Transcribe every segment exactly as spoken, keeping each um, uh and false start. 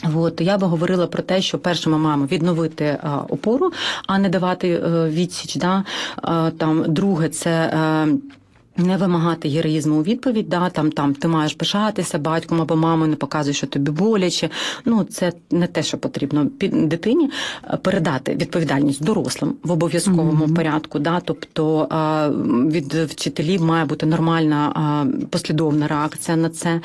От, я би говорила про те, що перше ми маємо відновити а, опору, а не давати а, відсіч. Да? А, там, друге – це а, не вимагати героїзму у відповідь, да, там, там ти маєш пишатися батьком або мамою, не показуй, що тобі боляче. Ну, це не те, що потрібно. Дитині передати відповідальність дорослим в обов'язковому mm-hmm. порядку, да, тобто від вчителів має бути нормальна послідовна реакція на це,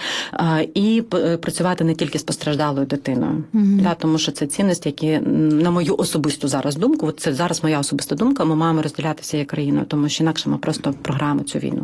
і працювати не тільки з постраждалою дитиною, mm-hmm. да, тому що це цінності, які, на мою особисту зараз думку, от це зараз моя особиста думка, ми маємо розділятися як країною, тому що інакше ми просто програємо цю війну.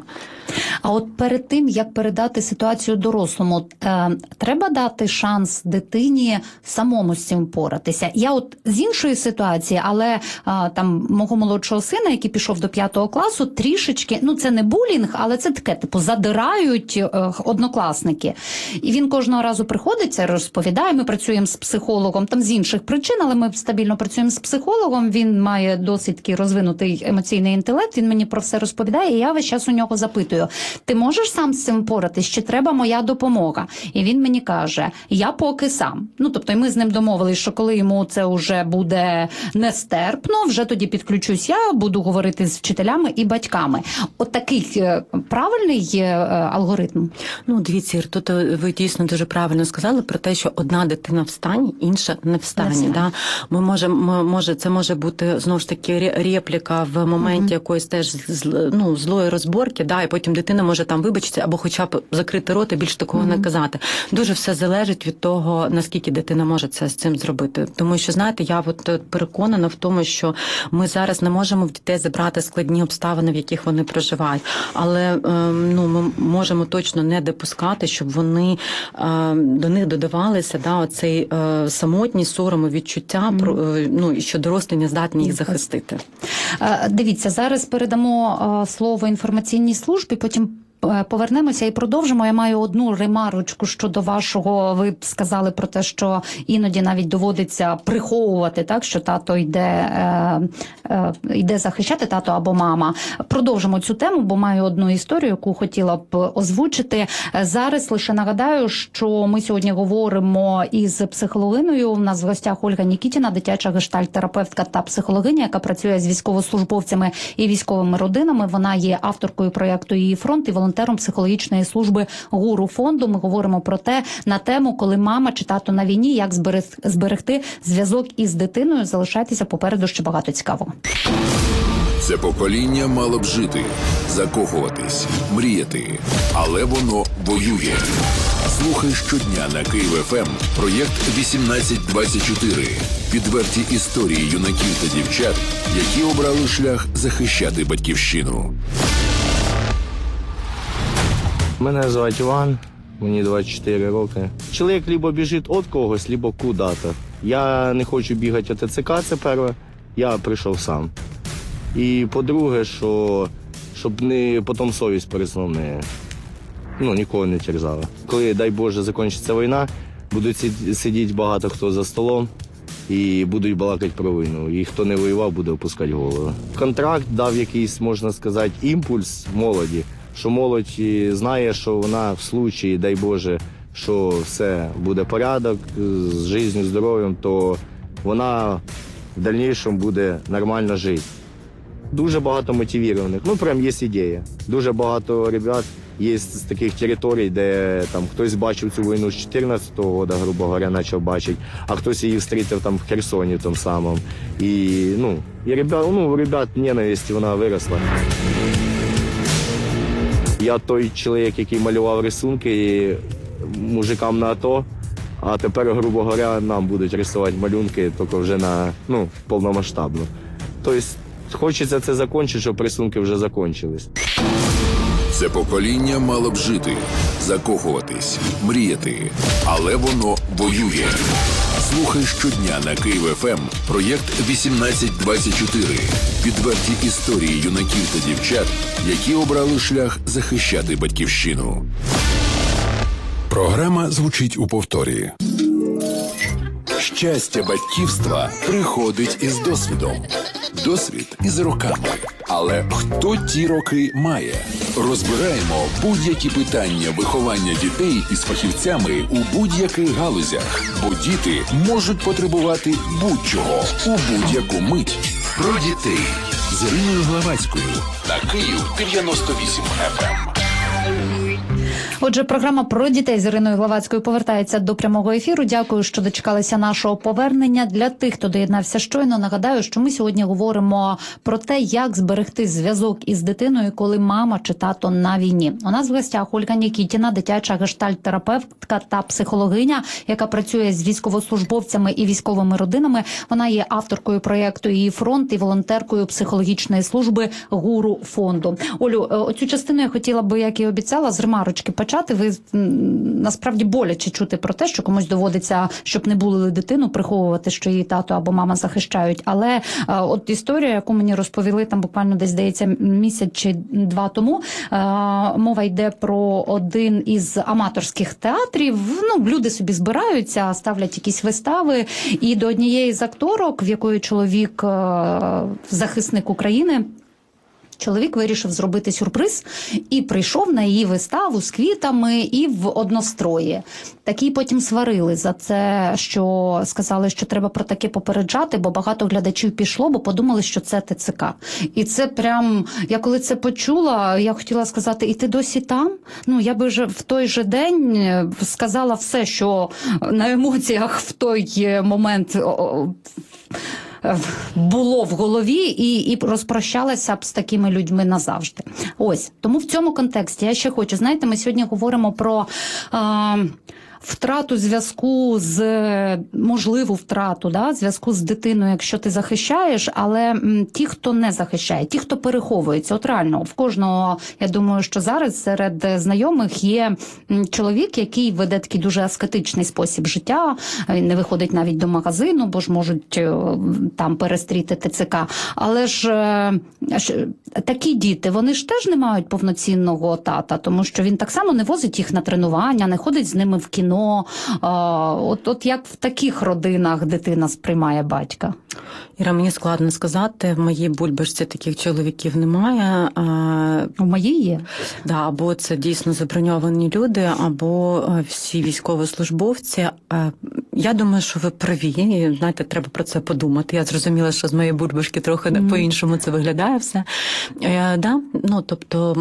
А от перед тим, як передати ситуацію дорослому, е, треба дати шанс дитині самому з цим поратися. Я от з іншої ситуації, але е, там мого молодшого сина, який пішов до п'ятого класу, трішечки, ну це не булінг, але це таке, типу, задирають е, однокласники. І він кожного разу приходить, це розповідає, ми працюємо з психологом, там з інших причин, але ми стабільно працюємо з психологом, він має досить такий розвинутий емоційний інтелект, він мені про все розповідає, і я весь час у нього запитую, ти можеш сам з цим поратись, чи треба моя допомога? І він мені каже, я поки сам. Ну, тобто, ми з ним домовились, що коли йому це вже буде нестерпно, вже тоді підключусь я, буду говорити з вчителями і батьками. От такий правильний алгоритм? Ну, дивіться, Ір, тут ви дійсно дуже правильно сказали про те, що одна дитина в стані, інша не в стані. Не да? Ми можемо, може, це може бути, знову ж таки, репліка в моменті mm-hmm. якоїсь теж ну, злої розборки, да, і потім дитина може там вибачитися або хоча б закрити рот і більше такого mm-hmm. не казати. Дуже все залежить від того, наскільки дитина може це з цим зробити. Тому що, знаєте, я от переконана в тому, що ми зараз не можемо в дітей забрати складні обставини, в яких вони проживають. Але ну, ми можемо точно не допускати, щоб вони до них додавалися да, оцей самотність, сором і відчуття, mm-hmm. ну, і що дорослі не здатні їх захистити. Дивіться, зараз передамо слово інформаційній службі, потім повернемося і продовжимо. Я маю одну ремарочку щодо вашого, ви сказали про те, що іноді навіть доводиться приховувати, так, що тато йде, е, е, йде захищати, тато або мама. Продовжимо цю тему, бо маю одну історію, яку хотіла б озвучити. Зараз лише нагадаю, що ми сьогодні говоримо із психологиною. У нас в гостях Ольга Нікітіна, дитяча гештальт-терапевтка та психологиня, яка працює з військовослужбовцями і військовими родинами. Вона є авторкою проєкту «Її фронт» і волонтером психологічної служби ГУРу фонду. Ми говоримо про те, на тему, коли мама чи тато на війні, як зберегти зв'язок із дитиною. Залишайтеся, попереду ще багато цікавого. Це покоління мало б жити, закохуватись, мріяти, але воно воює. Слухай щодня на Київ еф ем проєкт вісімнадцять двадцять чотири. Відверті історії юнаків та дівчат, які обрали шлях захищати батьківщину. Мене звати Іван, мені двадцять чотири роки. Чоловік либо біжить від когось, либо куди-то. Я не хочу бігати від ТЦК, це перше, я прийшов сам. І по-друге, що, щоб не потім совість перед сном не, ну, нікого не терзала. Коли, дай Боже, закінчиться війна, будуть сидіти багато хто за столом і будуть балакати про війну. І хто не воював, буде опускати голову. Контракт дав якийсь, можна сказати, імпульс молоді. Що молодь знає, що вона в случаї, дай Боже, що все буде порядок з життям, здоров'ям, то вона в дальнішому буде нормально жити. Дуже багато мотивованих, ну прям є ідея. Дуже багато ребят є з таких територій, де там хтось бачив цю війну з чотирнадцятого року, грубо говоря, почав бачити, а хтось її встрітив там в Херсоні тому самому. І, ну, і ребят, ну, у ребят ненависть, вона виросла. Я той чоловік, який малював рисунки мужикам на АТО, а тепер, грубо говоря, нам будуть рисувати малюнки, тільки вже на, ну, повномасштабно. Тобто, хочеться це закінчити, щоб рисунки вже закінчились. Це покоління мало б жити, закохуватись, мріяти, але воно воює. Слухай щодня на Київ еф ем проєкт вісімнадцять двадцять чотири. Відверті історії юнаків та дівчат, які обрали шлях захищати батьківщину. Програма звучить у повторі. Щастя батьківства приходить із досвідом. Досвід із роками. Але хто ті роки має? Розбираємо будь-які питання виховання дітей із фахівцями у будь-яких галузях. Бо діти можуть потребувати будь-чого у будь-яку мить. Про дітей з Іриною Главацькою на Київ дев'яносто вісім еф ем. Отже, програма про дітей з Іриною Главацькою повертається до прямого ефіру. Дякую, що дочекалися нашого повернення. Для тих, хто доєднався щойно, нагадаю, що ми сьогодні говоримо про те, як зберегти зв'язок із дитиною, коли мама чи тато на війні. У нас в гостях Ольга Нікітіна, дитяча гештальт-терапевтка та психологиня, яка працює з військовослужбовцями і військовими родинами. Вона є авторкою проєкту «Її фронт» і волонтеркою психологічної служби «Гуру фонду». Олю, оцю частину я хотіла би, як і обіцяла, з ремарочки почати. Ви насправді боляче чути про те, що комусь доводиться, щоб не булили дитину, приховувати, що її тато або мама захищають. Але а, от історія, яку мені розповіли там буквально десь, здається, місяць чи два тому, а, мова йде про один із аматорських театрів. Ну, люди собі збираються, ставлять якісь вистави, і до однієї з акторок, в якої чоловік а, захисник України, чоловік вирішив зробити сюрприз і прийшов на її виставу з квітами і в однострої. Такі потім сварили за це, що сказали, що треба про таке попереджати, бо багато глядачів пішло, бо подумали, що це Те Це Ка. І це прям, я коли це почула, я хотіла сказати, і ти досі там? Ну, я би вже в той же день сказала все, що на емоціях в той момент було в голові, і, і розпрощалася б з такими людьми назавжди. Ось. Тому в цьому контексті я ще хочу, знаєте, ми сьогодні говоримо про а, втрату зв'язку з, можливу втрату, да, зв'язку з дитиною, якщо ти захищаєш, але м, ті, хто не захищає, ті, хто переховується, от реально, в кожного, я думаю, що зараз серед знайомих є м, чоловік, який веде такий дуже аскетичний спосіб життя, він не виходить навіть до магазину, бо ж можуть е, там перестріти Те Це Ка. Але ж е, такі діти, вони ж теж не мають повноцінного тата, тому що він так само не возить їх на тренування, не ходить з ними в кіно. От, от як в таких родинах дитина сприймає батька? Іра, мені складно сказати, в моїй бульбашці таких чоловіків немає. У моїй є. Да, або це дійсно заброньовані люди, або всі військовослужбовці. Я думаю, що ви праві, і, знаєте, треба про це подумати. Я зрозуміла, що з моєї бульбашки трохи mm. по-іншому це виглядає все. Е, да? Ну, тобто,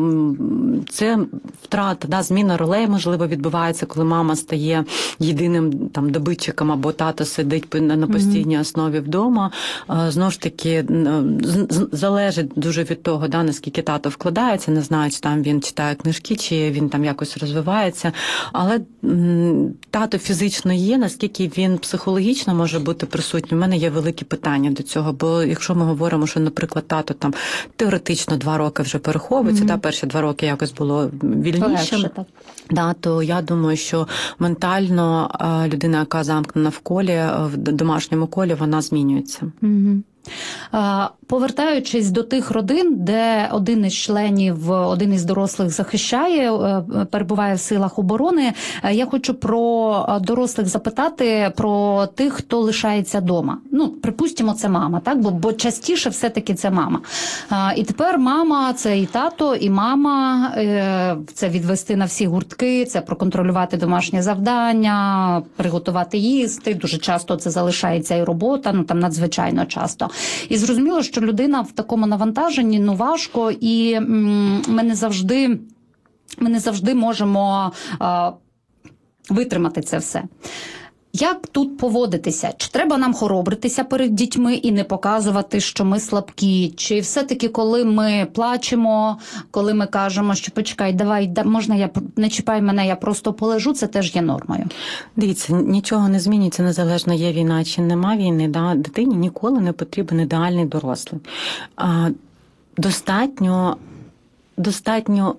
це втрата, да, зміна ролей, можливо, відбувається, коли мама стає єдиним там добитчиком, або тато сидить на постійній основі вдома. Знову ж таки, залежить дуже від того, да, наскільки тато вкладається, не знаю, чи там він читає книжки, чи він там якось розвивається, але тато фізично є, наскільки він психологічно може бути присутнім. У мене є великі питання до цього, бо якщо ми говоримо, що, наприклад, тато там теоретично два роки вже переховується, mm-hmm. та перші два роки якось було вільніше, да, то я думаю, що ментально людина, яка замкнена в колі, в домашньому колі, вона змінюється. Mm-hmm. Повертаючись до тих родин, де один із членів, один із дорослих захищає, перебуває в силах оборони, я хочу про дорослих запитати, про тих, хто лишається вдома. Ну, припустимо, це мама, так? Бо, бо частіше все-таки це мама. І тепер мама – це і тато, і мама, це відвести на всі гуртки, це проконтролювати домашнє завдання, приготувати їсти, дуже часто це залишається і робота, ну там надзвичайно часто. І зрозуміло, що людина в такому навантаженні, ну, важко, і м, ми не завжди, ми не завжди можемо а, витримати це все. Як тут поводитися? Чи треба нам хоробритися перед дітьми і не показувати, що ми слабкі? Чи все-таки, коли ми плачемо, коли ми кажемо, що почекай, давай, да, можна я, не чіпай мене, я просто полежу, це теж є нормою? Дивіться, нічого не змінюється, незалежно є війна чи нема війни. Да? Дитині ніколи не потрібен ідеальний дорослий. А, достатньо... Достатньо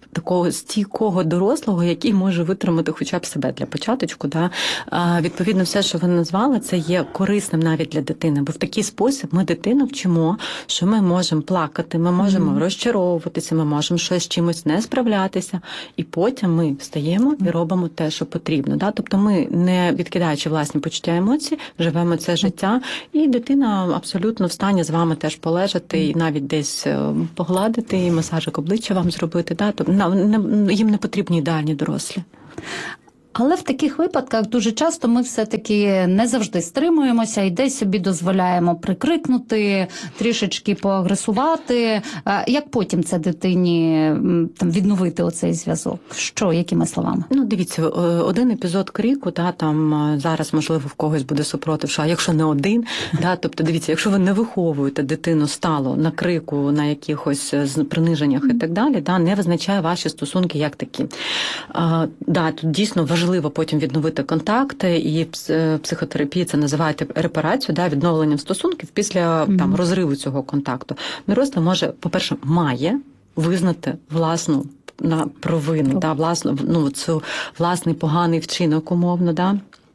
такого стійкого дорослого, який може витримати хоча б себе для початочку. Да? А, відповідно, все, що ви назвали, це є корисним навіть для дитини, бо в такий спосіб ми дитину вчимо, що ми можемо плакати, ми можемо mm-hmm. розчаровуватися, ми можемо щось з чимось не справлятися, і потім ми встаємо і робимо те, що потрібно. Да? Тобто ми, не відкидаючи власні почуття емоцій, живемо це життя, і дитина абсолютно в стані з вами теж полежати, і навіть десь погладити, і масажик обличчя вам зробити. Да? Тобто їм не потрібні ідеальні дорослі. Але в таких випадках дуже часто ми все-таки не завжди стримуємося і десь собі дозволяємо прикрикнути, трішечки поагресувати. Як потім це дитині там, відновити оцей зв'язок? Що, якими словами? Ну, дивіться, один епізод крику, да, там зараз, можливо, в когось буде супротив, що а якщо не один, да, тобто, дивіться, якщо ви не виховуєте дитину стало на крику, на якихось приниженнях і так далі, да, не визначає ваші стосунки як такі. А, да, тут дійсно важливо Важливо потім відновити контакти, і психотерапія це називають репарацію, да, відновленням стосунків після mm-hmm. там розриву цього контакту. Дорослий може, по-перше, має визнати власну на провину, mm-hmm. да, власну, ну, цю власний поганий вчинок, умовно, да.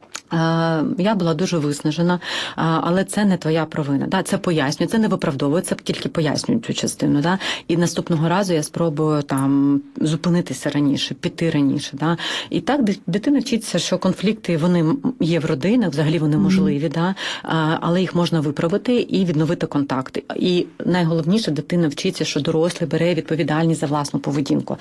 Я була дуже виснажена, але це не твоя провина. Да? Це пояснює, це не виправдовує, це тільки пояснює цю частину. Да? І наступного разу я спробую там зупинитися раніше, піти раніше. Да? І так дитина вчиться, що конфлікти вони є в родинах, взагалі вони можливі, mm-hmm. да? Але їх можна виправити і відновити контакти. І найголовніше, дитина вчиться, що дорослий бере відповідальність за власну поведінку.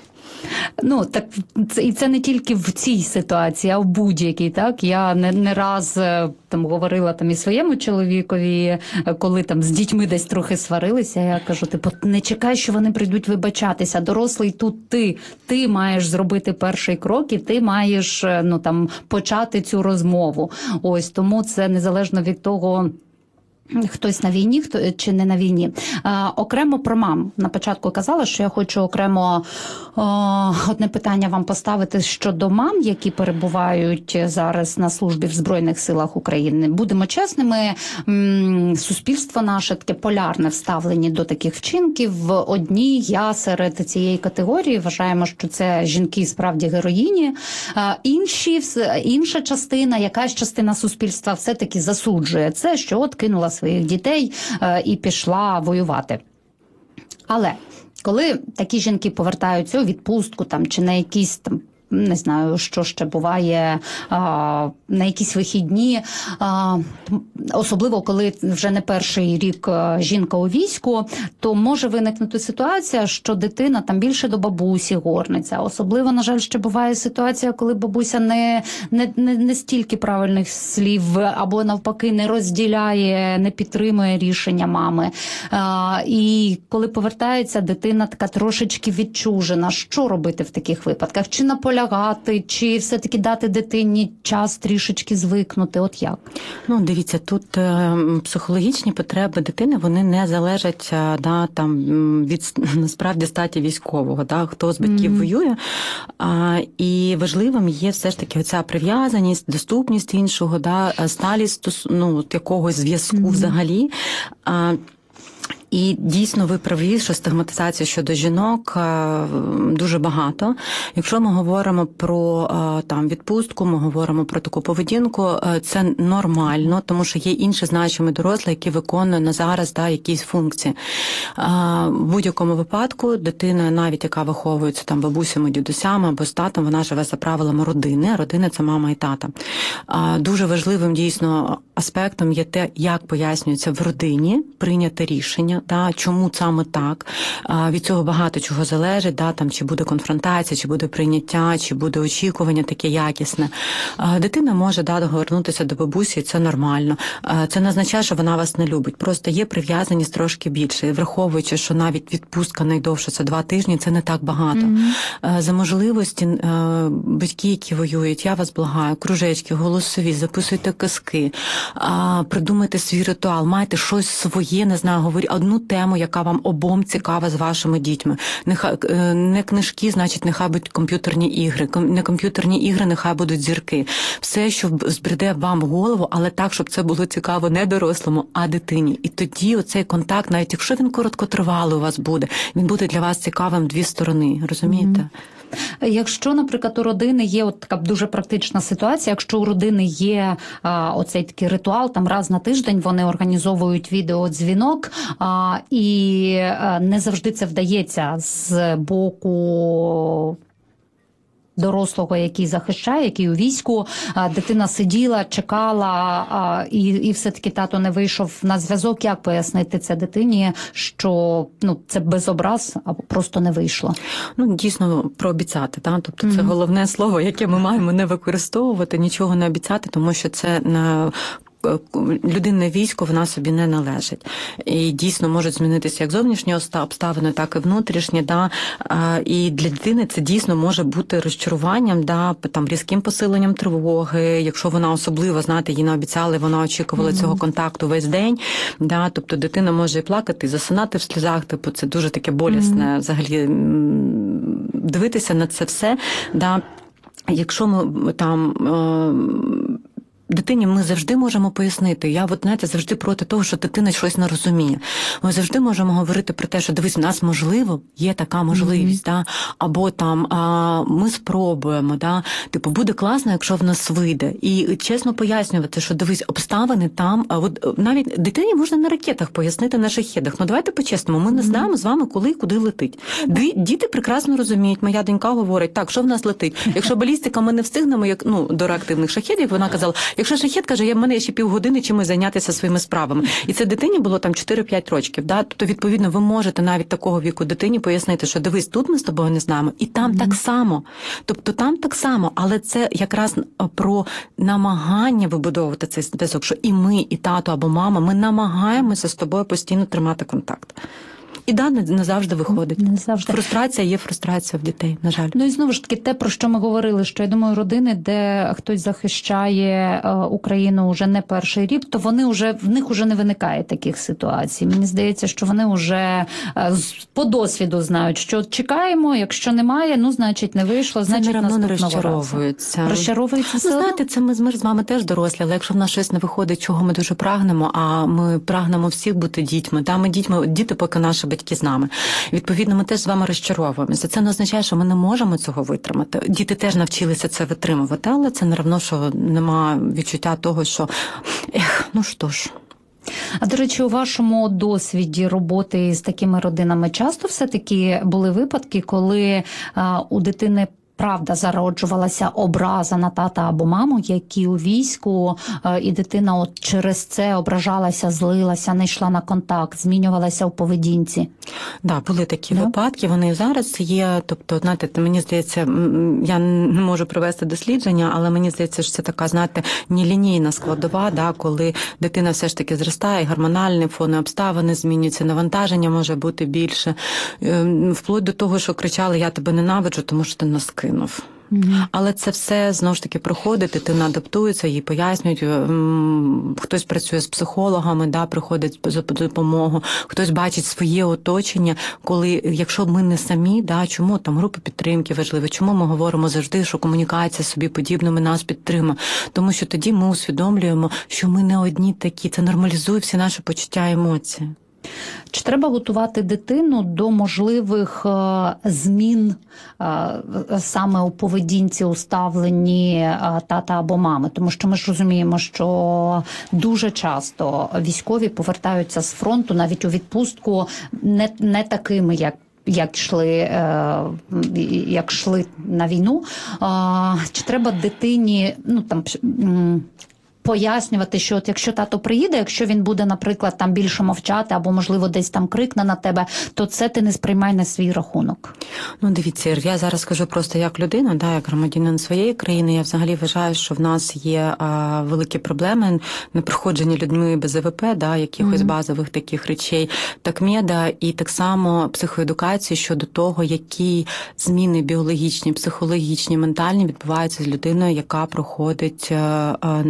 Ну, так, це, і це не тільки в цій ситуації, а в будь-якій, так? Я не, не раз там говорила там і своєму чоловікові, коли там з дітьми десь трохи сварилися, я кажу, типу, не чекай, що вони прийдуть вибачатися, дорослий тут ти, ти маєш зробити перший крок і ти маєш, ну, там, почати цю розмову. Ось, тому це незалежно від того, хтось на війні, хто чи не на війні. А, окремо про мам. На початку казала, що я хочу окремо о, одне питання вам поставити щодо мам, які перебувають зараз на службі в Збройних силах України. Будемо чесними, м, суспільство наше таке полярне вставлені до таких вчинків. Одні, я серед цієї категорії вважаємо, що це жінки справді героїні. А, інші, інша частина, якась частина суспільства все-таки засуджує це, що от кинула своїх дітей е, і пішла воювати. Але коли такі жінки повертаються у відпустку там, чи на якісь там, не знаю, що ще буває, а, на якісь вихідні, а, особливо коли вже не перший рік жінка у війську, то може виникнути ситуація, що дитина там більше до бабусі горниться. Особливо, на жаль, ще буває ситуація, коли бабуся не, не, не, не стільки правильних слів або навпаки не розділяє, не підтримує рішення мами. А, і коли повертається, дитина така трошечки відчужена. Що робити в таких випадках? Чи наполягати? Лягати, чи все-таки дати дитині час трішечки звикнути? От як? Ну, дивіться, тут е, психологічні потреби дитини, вони не залежать да, там, від, насправді, статі військового, да, хто з батьків mm-hmm. воює. А, і важливим є все ж таки оця прив'язаність, доступність іншого, да, сталість, ну, якогось зв'язку mm-hmm. взагалі. А, І дійсно ви праві, що стигматизація щодо жінок дуже багато. Якщо ми говоримо про там відпустку, ми говоримо про таку поведінку, це нормально, тому що є інші значимі дорослі, які виконують на зараз да, якісь функції. В будь-якому випадку дитина, навіть яка виховується там бабусями, дідусями або з татом, вона живе за правилами родини. Родина – це мама і тата. Дуже важливим дійсно аспектом є те, як пояснюється в родині прийняте рішення. Да, чому саме так? Від цього багато чого залежить, да, там, чи буде конфронтація, чи буде прийняття, чи буде очікування таке якісне. Дитина може да, довернутися до бабусі, і це нормально. Це не означає, що вона вас не любить. Просто є прив'язаність трошки більше. І враховуючи, що навіть відпустка найдовша – це два тижні, це не так багато. Mm-hmm. За можливості батьки, які воюють, я вас благаю, кружечки, голосові, записуйте казки, придумайте свій ритуал, майте щось своє, не знаю, говоріть. одну тему, яка вам обом цікава з вашими дітьми. Нехай не книжки, значить, нехай будуть комп'ютерні ігри, не комп'ютерні ігри, нехай будуть зірки. Все, що збреде вам в голову, але так, щоб це було цікаво не дорослому, а дитині. І тоді оцей контакт, навіть якщо він короткотривалий у вас буде, він буде для вас цікавим дві сторони, розумієте? Mm-hmm. Якщо, наприклад, у родини є от така дуже практична ситуація, якщо у родини є а, оцей такий ритуал, там раз на тиждень вони організовують відеодзвінок, а, і а, не завжди це вдається з боку дорослого, який захищає, який у війську, дитина сиділа, чекала, і, і все-таки тато не вийшов на зв'язок. Як пояснити це дитині, що ну, це без образ, або просто не вийшло? Ну, дійсно, прообіцяти. Та? Тобто це mm-hmm. головне слово, яке ми маємо не використовувати, нічого не обіцяти, тому що це на людинне військо, вона собі не належить. І дійсно можуть змінитися як зовнішні обставини, так і внутрішні. Да? І для дитини це дійсно може бути розчаруванням, да? Там, різким посиленням тривоги, якщо вона особливо, знаєте, їй не обіцяли, вона очікувала mm-hmm. цього контакту весь день. Да? Тобто дитина може і плакати, і засинати в сльозах, типу, це дуже таке болісне mm-hmm. взагалі дивитися на це все. Да? Якщо ми там дитині ми завжди можемо пояснити. Я, от, знаєте, завжди проти того, що дитина щось не розуміє. Ми завжди можемо говорити про те, що, дивись, у нас, можливо, є така можливість, mm-hmm. да? Або там а, ми спробуємо, да? Типу, буде класно, якщо в нас вийде. І чесно пояснювати, що, дивись, обставини там, а от навіть дитині можна на ракетах пояснити, на шахедах. Ну, давайте по-чесному, ми не mm-hmm. знаємо з вами, коли і куди летить. Mm-hmm. Діти прекрасно розуміють. Моя донька говорить, так, що в нас летить? Якщо балістика ми не встигнемо, як, ну, до реактивних шахедів, вона казала, якщо шахед, каже, я в мене є ще півгодини чимось зайнятися своїми справами. І це дитині було там чотири-п'ять років. Да? Тобто, відповідно, ви можете навіть такого віку дитині пояснити, що дивись, тут ми з тобою не знаємо, і там mm-hmm. так само. Тобто там так само, але це якраз про намагання вибудовувати цей зв'язок, що і ми, і тато або мама, ми намагаємося з тобою постійно тримати контакт. І да, не, не завжди виходить. Не завжди. Фрустрація є фрустрація в дітей, на жаль. Ну і знову ж таки, те, про що ми говорили, що, я думаю, родини, де хтось захищає е, Україну вже не перший рік, то вони вже, в них вже не виникає таких ситуацій. Мені здається, що вони вже е, по досвіду знають, що чекаємо, якщо немає, ну, значить, не вийшло, це значить, наступного не розчаровуються. разу. Розчаровуються. Ну, знаєте, це ми, ми з вами теж дорослі, але якщо в нас щось не виходить, чого ми дуже прагнемо, а ми прагнемо всіх бути дітьми, та ми дітьми, діти поки наші батьки з нами. Відповідно, ми теж з вами розчаровуємося. Це не означає, що ми не можемо цього витримати. Діти теж навчилися це витримувати, але це не равно, що нема відчуття того, що ех, ну що ж. А, до речі, у вашому досвіді роботи з такими родинами часто все-таки були випадки, коли а, у дитини правда зароджувалася образа на тата або маму, які у війську, і дитина от через це ображалася, злилася, не йшла на контакт, змінювалася у поведінці? Да, були такі да? випадки, вони зараз є, тобто, знаєте, мені здається, я не можу провести дослідження, але мені здається, що це така, знаєте, нелінійна складова, да, коли дитина все ж таки зростає, гормональні фони, обставини змінюються, навантаження може бути більше, вплоть до того, що кричали, я тебе ненавиджу, тому що ти нас кинув. Mm-hmm. Але це все, знову ж таки, проходить, дитина адаптується, їй пояснюють, хтось працює з психологами, да, приходить за допомогу, хтось бачить своє оточення, коли, якщо ми не самі, да, чому там групи підтримки важливі, чому ми говоримо завжди, що комунікація з собі подібними нас підтримує, тому що тоді ми усвідомлюємо, що ми не одні такі, це нормалізує всі наші почуття і емоції. Чи треба готувати дитину до можливих е, змін е, саме у поведінці, у ставленні е, тата або мами? Тому що ми ж розуміємо, що дуже часто військові повертаються з фронту навіть у відпустку не, не такими, як як йшли, як йшли на війну. Чи треба дитині, ну там, пояснювати, що от якщо тато приїде, якщо він буде, наприклад, там більше мовчати або, можливо, десь там крикне на тебе, то це ти не сприймай на свій рахунок? Ну, дивіться, я зараз кажу просто як людина, да, як громадянин своєї країни. Я взагалі вважаю, що в нас є а, великі проблеми на проходженні людьми без ВП, да, якихось mm-hmm. базових таких речей, такмеда і так само психоедукації щодо того, які зміни біологічні, психологічні, ментальні відбуваються з людиною, яка проходить а, не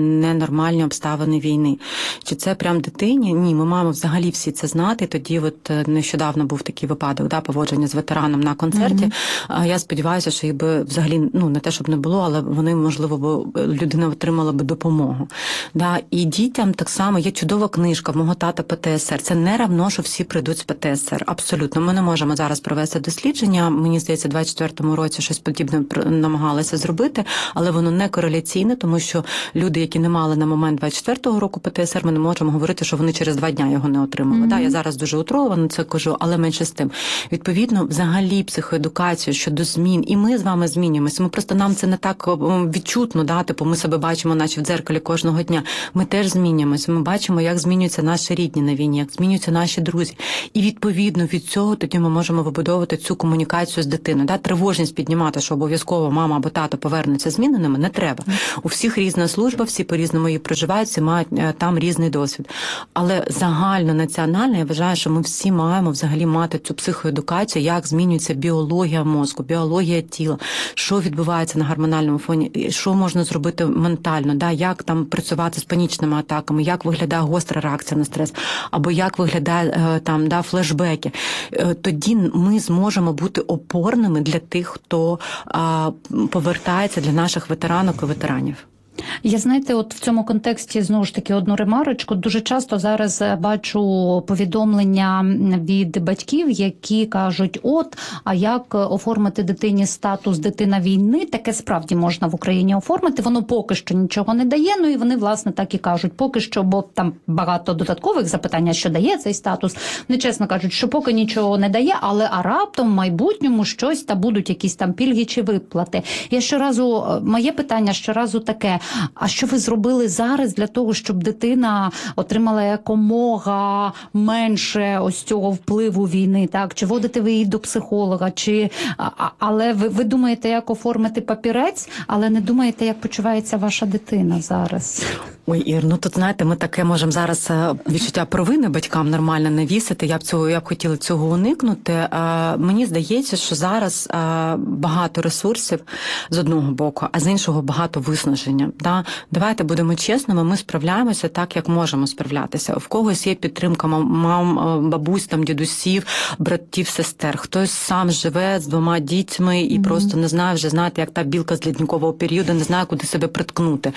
нормальні обставини війни. Чи це прям дитині? Ні, ми маємо взагалі всі це знати. Тоді от нещодавно був такий випадок, да, поводження з ветераном на концерті. Mm-hmm. Я сподіваюся, що їх би взагалі, ну, не те, щоб не було, але вони, можливо, б, людина отримала би допомогу. Да, і дітям так само є чудова книжка в мого тата Пе Те Ес Ер. Це не равно, що всі прийдуть з Пе Те Ес Ер. Абсолютно. Ми не можемо зараз провести дослідження. Мені здається, в двадцять четвертому році щось подібне намагалися зробити, але воно не кореляційне, тому що люди, які не мали на момент двадцять четвертого року Пе Те Ес Ер, ми не можемо говорити, що вони через два дня його не отримали. Mm-hmm. Да, я зараз дуже утровано це кажу, але менше з тим. Відповідно, взагалі психоедукацію щодо змін, і ми з вами змінюємося. Ми просто, нам це не так відчутно, да, типу ми себе бачимо наче в дзеркалі кожного дня. Ми теж змінюємося. Ми бачимо, як змінюються наші рідні на війні, як змінюються наші друзі. І відповідно від цього тоді ми можемо вибудовувати цю комунікацію з дитиною. Да? Тривожність піднімати, що обов'язково мама або тато повернуться зміненими, не треба. У всіх різна служба, всі по-різному її проживають, всі мають там різний досвід. Але загально національно я вважаю, що ми всі маємо взагалі мати цю психоедукацію, як змінюється біологія мозку, біологія тіла, що відбувається на гормональному фоні, що можна зробити ментально, да? Як там працювати з панічними атаками, як виглядає гостра реакція на стрес, або як виглядає там, да, флешбеки. Тоді ми зможемо бути опорними для тих, хто а, повертається, для наших ветеранок і ветеранів. Я, знаєте, от в цьому контексті, знову ж таки, одну ремарочку. Дуже часто зараз бачу повідомлення від батьків, які кажуть, от, а як оформити дитині статус дитина війни? Таке справді можна в Україні оформити, воно поки що нічого не дає, ну і вони, власне, так і кажуть, поки що, бо там багато додаткових запитань, що дає цей статус. Вони чесно кажуть, що поки нічого не дає, але а раптом в майбутньому щось, та будуть якісь там пільги чи виплати. Я щоразу, моє питання щоразу таке, а що ви зробили зараз для того, щоб дитина отримала якомога менше ось цього впливу війни, так? Чи водите ви її до психолога, чи... А, але ви, ви думаєте, як оформити папірець, але не думаєте, як почувається ваша дитина зараз? Ой, Ір, ну тут, знаєте, ми таке можемо зараз відчуття провини батькам нормально навісити, я б цього, я б хотіла цього уникнути. Мені здається, що зараз багато ресурсів з одного боку, а з іншого багато виснаження. Да? Давайте будемо чесними, ми справляємося так, як можемо справлятися. В когось є підтримка мам, бабусь, там, дідусів, братів, сестер. Хтось сам живе з двома дітьми і mm-hmm. просто не знає вже, знаєте, як та білка з лідникового періоду, не знає, куди себе приткнути.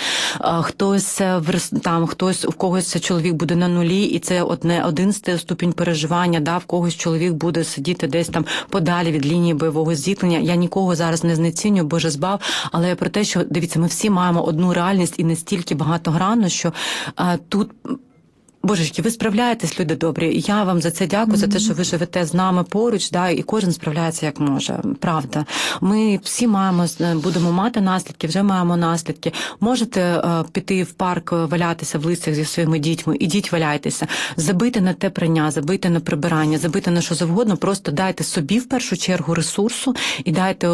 Хтось там, хтось, у когось чоловік буде на нулі, і це одне, один ступінь переживання, да, в когось чоловік буде сидіти десь там подалі від лінії бойового зіткнення. Я нікого зараз не знецінюю, Боже збав, але я про те, що, дивіться, ми всі маємо одну реальність і настільки багатогранну, що а, тут... Божечки, ви справляєтесь, люди добрі. Я вам за це дякую, mm-hmm. за те, що ви живете з нами поруч, да, і кожен справляється як може. Правда. Ми всі маємо, будемо мати наслідки, вже маємо наслідки. Можете е, піти в парк, валятися в листях зі своїми дітьми, ідіть валяйтеся. Забийте на те прання, забийте на прибирання, забийте на що завгодно, просто дайте собі в першу чергу ресурсу і дайте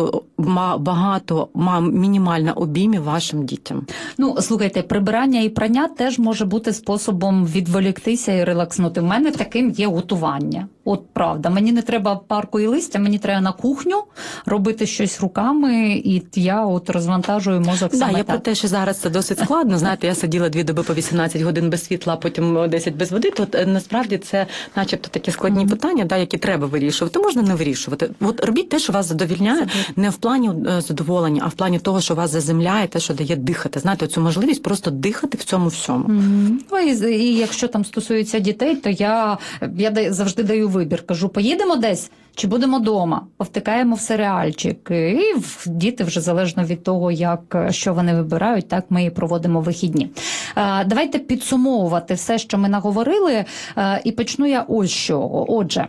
багато, мінімально обіймів вашим дітям. Ну, слухайте, прибирання і прання теж може бути способом від відволіктися і релакснути. В мене таким є готування. От правда. Мені не треба парку і листя, мені треба на кухню робити щось руками, і я от розвантажую мозок да, саме я так. Про те, що зараз це досить складно. Знаєте, я сиділа дві доби по вісімнадцять годин без світла, а потім десять без води. То насправді це начебто такі складні mm-hmm. питання, да, які треба вирішувати. Можна не вирішувати. От робіть те, що вас задовільняє, не в плані задоволення, а в плані того, що вас заземляє, те, що дає дихати. Знаєте, цю можливість просто дихати в цьому всьому. Mm-hmm. Ну, і, і якщо там стосується дітей, то я, я завжди даю вибір. Кажу, поїдемо десь чи будемо вдома? Повтикаємо в серіальчик. І діти вже залежно від того, як, що вони вибирають, так ми і проводимо вихідні. Давайте підсумовувати все, що ми наговорили. І почну я ось що. Отже,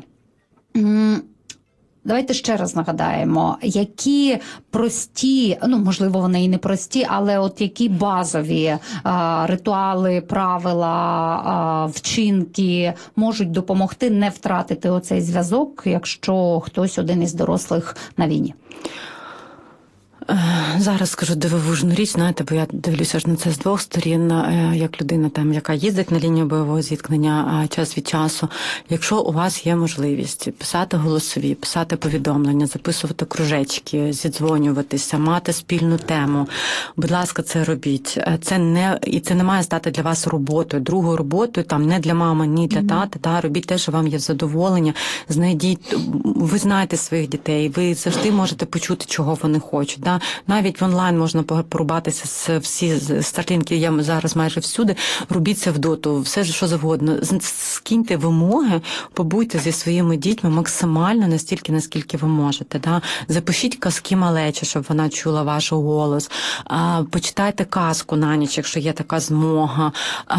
давайте ще раз нагадаємо, які прості, ну, можливо, вони і не прості, але от які базові а, ритуали, правила, а, вчинки можуть допомогти не втратити оцей зв'язок, якщо хтось один із дорослих на війні? Зараз скажу дивовижну річ, знаєте, бо я дивлюся ж на це з двох сторін, як людина, там, яка їздить на лінію бойового зіткнення час від часу. Якщо у вас є можливість писати голосові, писати повідомлення, записувати кружечки, зідзвонюватися, мати спільну тему, будь ласка, це робіть. Це не, і це не має стати для вас роботою, другою роботою, там, не для мами, ні для тата, та, робіть те, що вам є задоволення, знайдіть, ви знаєте своїх дітей, ви завжди можете почути, чого вони хочуть. Да? Навіть в онлайн можна порубатися з всі старлінки, є зараз майже всюди, робіться в доту, все, що завгодно. Скиньте вимоги, побудьте зі своїми дітьми максимально настільки, наскільки ви можете. Да? Запишіть казки малечі, щоб вона чула ваш голос. Почитайте казку на ніч, якщо є така змога.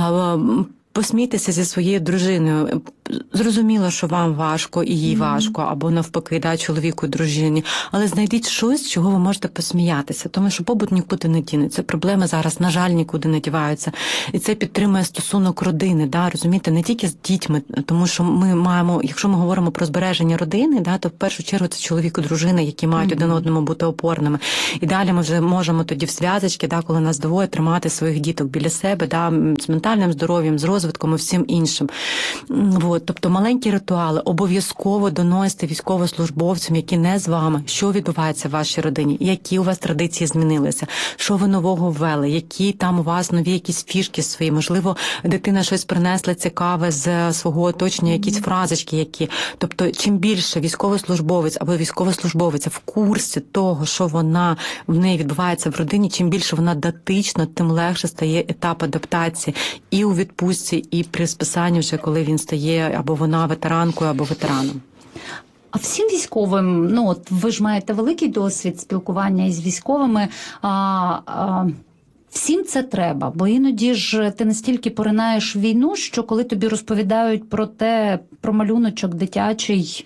Посмійтеся зі своєю дружиною. Зрозуміло, що вам важко і їй важко, або навпаки, да, чоловіку і дружині. Але знайдіть щось, з чого ви можете посміятися. Тому що побут нікуди не дінеться. Проблеми зараз, на жаль, нікуди не діваються. І це підтримує стосунок родини, да, розумієте, не тільки з дітьми. Тому що ми маємо, якщо ми говоримо про збереження родини, да, то в першу чергу це чоловік і дружина, які мають mm-hmm. один одному бути опорними. І далі ми вже можемо тоді в зв'язочки, да, коли нас двоє, тримати своїх діток біля себе, да, з ментальним здоров'ям, з розвитком і всім іншим. От, тобто маленькі ритуали обов'язково доносити військовослужбовцям, які не з вами, що відбувається в вашій родині, які у вас традиції змінилися, що ви нового ввели, які там у вас нові якісь фішки свої, можливо, дитина щось принесла цікаве з свого оточення, якісь фразочки які. Тобто, чим більше військовослужбовець або військовослужбовиця в курсі того, що вона в неї відбувається в родині, чим більше вона дотична, тим легше стає етап адаптації і у відпустці, і при списанні вже, коли він стає або вона ветеранкою, або ветераном. А всім військовим, ну от ви ж маєте великий досвід спілкування із військовими, а, а всім це треба, бо іноді ж ти настільки поринаєш в війну, що коли тобі розповідають про те, про малюночок дитячий,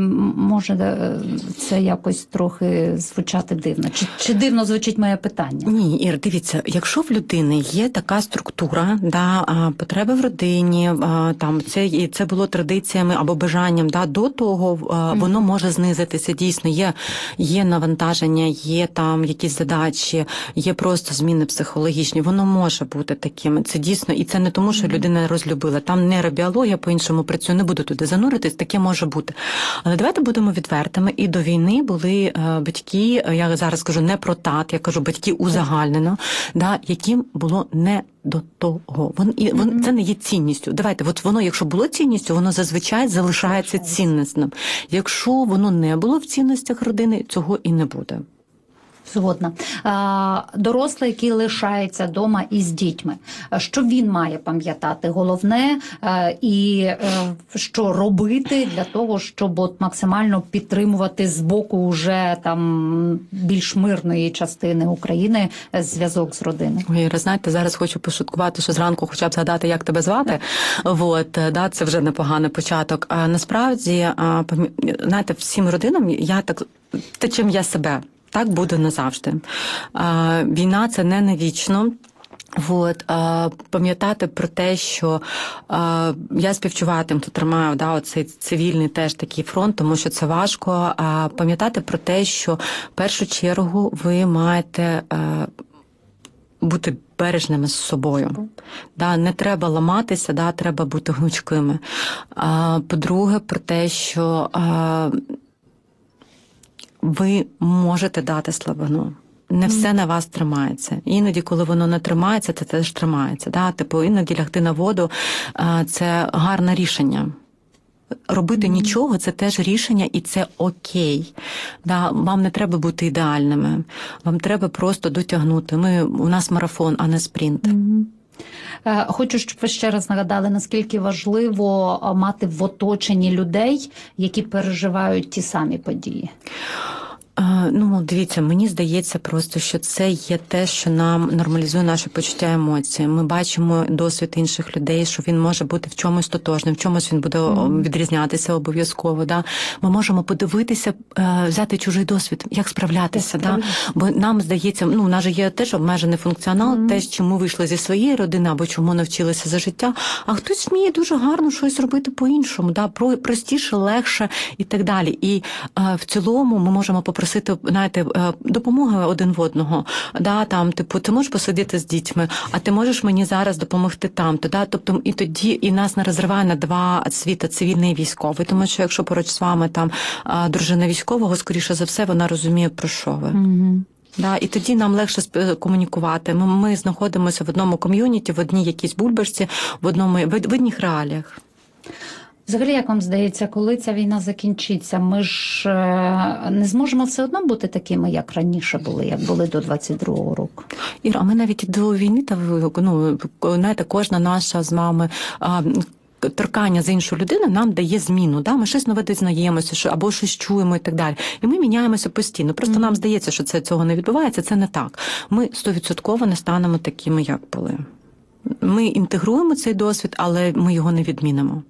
може це якось трохи звучати дивно. Чи, чи дивно звучить моє питання? Ні, Ір, дивіться, якщо в людини є така структура, да, потреби в родині, там це, це було традиціями або бажанням, да, до того воно може знизитися. Дійсно, є, є навантаження, є там якісь задачі, є просто зміни психологічні. Воно може бути таким. Це дійсно, і це не тому, що людина розлюбила. Там нейробіологія по-іншому працює, не буду туди зануритись, таке може бути. Але давайте будемо відвертими. І до війни були батьки, я зараз кажу не про тат, я кажу батьки узагальнено, да, яким було не до того. Вон, і, вон, це не є цінністю. Давайте, от воно, якщо було цінністю, воно зазвичай залишається цінністю. Якщо воно не було в цінностях родини, цього і не буде. Згодна. Дорослий, який лишається вдома із дітьми, що він має пам'ятати? Головне, і що робити для того, щоб от максимально підтримувати з боку вже там більш мирної частини України зв'язок з родиною? Ой, знаєте, зараз хочу пошуткувати, що зранку хоча б згадати, як тебе звати. От, да, це вже непоганий початок. А насправді, знаєте, всім родинам я так, те, чим я себе, так буде назавжди. А, війна – це не навічно. От, а, пам'ятати про те, що а, я співчуваю тим, хто тримає, да, оцей цивільний теж такий фронт, тому що це важко. А пам'ятати про те, що в першу чергу ви маєте а, бути бережними з собою. Да, не треба ламатися, да, треба бути гнучкими. А, по-друге, про те, що а, ви можете дати слабину. Не все на вас тримається. Іноді, коли воно не тримається, це теж тримається. Да? Типу, іноді лягти на воду – це гарне рішення. Робити mm-hmm. нічого – це теж рішення, і це окей. Да? Вам не треба бути ідеальними. Вам треба просто дотягнути. Ми, у нас марафон, а не спринт. Mm-hmm. Хочу, щоб ви ще раз нагадали, наскільки важливо мати в оточенні людей, які переживають ті самі події. Ну, дивіться, мені здається просто, що це є те, що нам нормалізує наше почуття емоцій. Ми бачимо досвід інших людей, що він може бути в чомусь тотожним, в чомусь він буде mm. відрізнятися обов'язково. Да? Ми можемо подивитися, взяти чужий досвід, як справлятися. Да? Бо нам здається, ну, у нас же є теж обмежений функціонал, mm. те, чому вийшли зі своєї родини, або чому навчилися за життя, а хтось вміє дуже гарно щось робити по-іншому, да? Простіше, легше і так далі. І в цілому ми можемо попросити знаєте, допомоги один в одного. Да, там, типу, ти можеш посидіти з дітьми, а ти можеш мені зараз допомогти там-то. Да? Тобто і тоді і нас не розриває на два світи, цивільний і військовий. Тому що якщо поруч з вами там дружина військового, скоріше за все, вона розуміє, про що ви. Угу. Да, і тоді нам легше комунікувати. Ми, ми знаходимося в одному ком'юніті, в одній якійсь бульбашці, в одному в одних реаліях. Взагалі, як вам здається, коли ця війна закінчиться, ми ж не зможемо все одно бути такими, як раніше були, як були до двадцять другого року? Іра, ми навіть до війни, та, ну, знаєте, кожна наша з мами торкання з іншою людиною нам дає зміну. Да? Ми щось нове дізнаємося, що, або щось чуємо і так далі. І ми міняємося постійно. Просто mm-hmm. нам здається, що це цього не відбувається. Це не так. Ми стовідсотково не станемо такими, як були. Ми інтегруємо цей досвід, але ми його не відмінимо.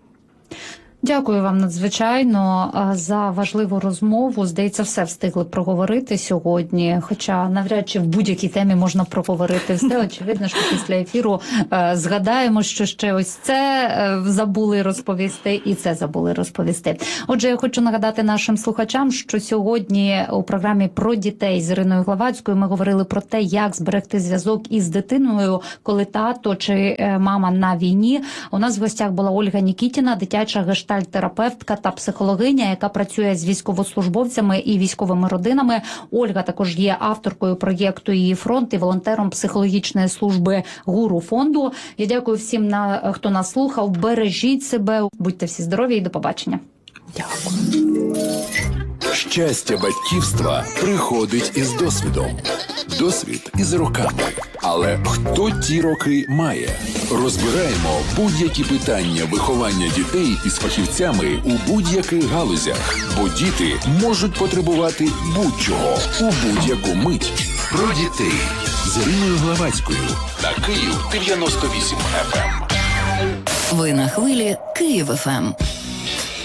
Дякую вам надзвичайно за важливу розмову. Здається, все встигли проговорити сьогодні, хоча навряд чи в будь-якій темі можна проговорити все. Очевидно, що після ефіру згадаємо, що ще ось це забули розповісти і це забули розповісти. Отже, я хочу нагадати нашим слухачам, що сьогодні у програмі про дітей з Іриною Главацькою ми говорили про те, як зберегти зв'язок із дитиною, коли тато чи мама на війні. У нас в гостях була Ольга Нікітіна, дитяча гештальт-терапевтка та психологиня, яка працює з військовослужбовцями і військовими родинами. Ольга також є авторкою проєкту «Її фронт» і волонтером психологічної служби «Гуру фонду». Я дякую всім, на, хто нас слухав. Бережіть себе, будьте всі здорові і до побачення. Дякую. Щастя батьківства приходить із досвідом. Досвід із роками. Але хто ті роки має? Розбираємо будь-які питання виховання дітей із фахівцями у будь-яких галузях. Бо діти можуть потребувати будь-чого у будь-яку мить. Про дітей з Іриною Главацькою на Київ дев'яносто вісім еф ем. Ви на хвилі Київ еф ем.